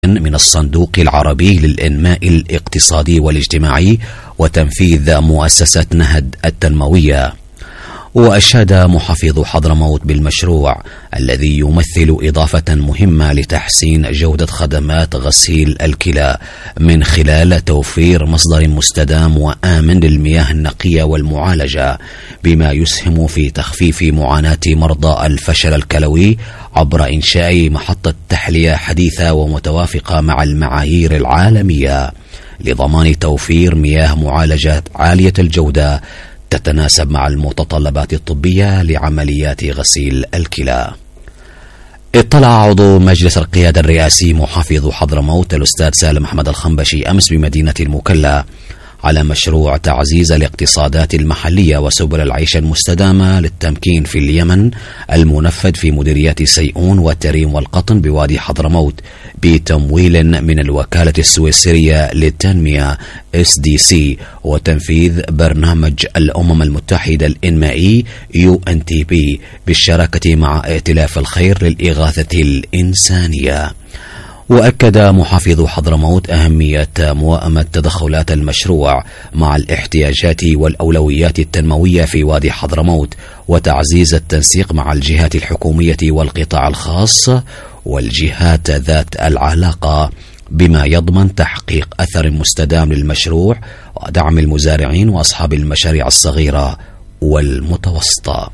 من الصندوق العربي للإنماء الاقتصادي والاجتماعي وتنفيذ مؤسسة نهد التنموية. وأشاد محافظ حضرموت بالمشروع الذي يمثل إضافة مهمة لتحسين جودة خدمات غسيل الكلى من خلال توفير مصدر مستدام وآمن للمياه النقية والمعالجة، بما يسهم في تخفيف معاناة مرضى الفشل الكلوي عبر إنشاء محطة تحلية حديثة ومتوافقة مع المعايير العالمية لضمان توفير مياه معالجة عالية الجودة تتناسب مع المتطلبات الطبية لعمليات غسيل الكلى. اطلع عضو مجلس القيادة الرئاسي محافظ حضرموت الأستاذ سالم أحمد الخنبشي أمس بمدينة المكلا على مشروع تعزيز الاقتصادات المحلية وسبل العيش المستدامة للتمكين في اليمن المنفذ في مديريات سيئون والتريم والقطن بوادي حضرموت بتمويل من الوكالة السويسرية للتنمية SDC وتنفيذ برنامج الأمم المتحدة الإنمائي UNDP بالشراكة مع ائتلاف الخير للإغاثة الإنسانية. وأكد محافظ حضرموت أهمية موائمة تدخلات المشروع مع الاحتياجات والأولويات التنموية في وادي حضرموت وتعزيز التنسيق مع الجهات الحكومية والقطاع الخاص والجهات ذات العلاقة بما يضمن تحقيق أثر مستدام للمشروع ودعم المزارعين وأصحاب المشاريع الصغيرة والمتوسطة.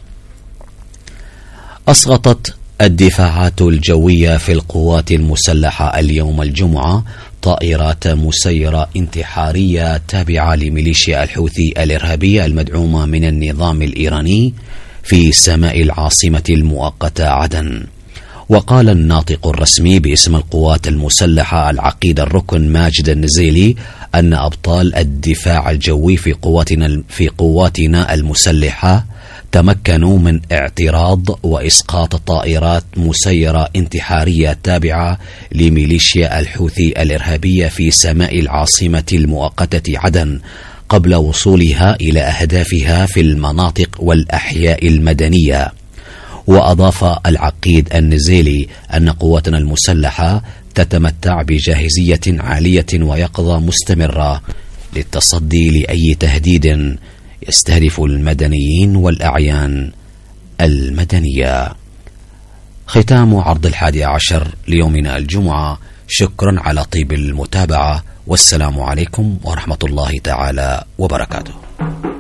أسقطت الدفاعات الجوية في القوات المسلحة اليوم الجمعة طائرات مسيرة انتحارية تابعة لميليشيا الحوثي الإرهابية المدعومة من النظام الإيراني في سماء العاصمة المؤقتة عدن. وقال الناطق الرسمي باسم القوات المسلحة العقيد الركن ماجد النزيلي أن أبطال الدفاع الجوي في قواتنا المسلحة تمكنوا من اعتراض وإسقاط طائرات مسيرة انتحارية تابعة لميليشيا الحوثي الإرهابية في سماء العاصمة المؤقتة عدن قبل وصولها إلى أهدافها في المناطق والأحياء المدنية. وأضاف العقيد النزيلي أن قواتنا المسلحة تتمتع بجاهزية عالية ويقظة مستمرة للتصدي لأي تهديد يستهدف المدنيين والأعيان المدنية. ختام عرض 11 ليومنا الجمعة. شكرا على طيب المتابعة، والسلام عليكم ورحمة الله تعالى وبركاته.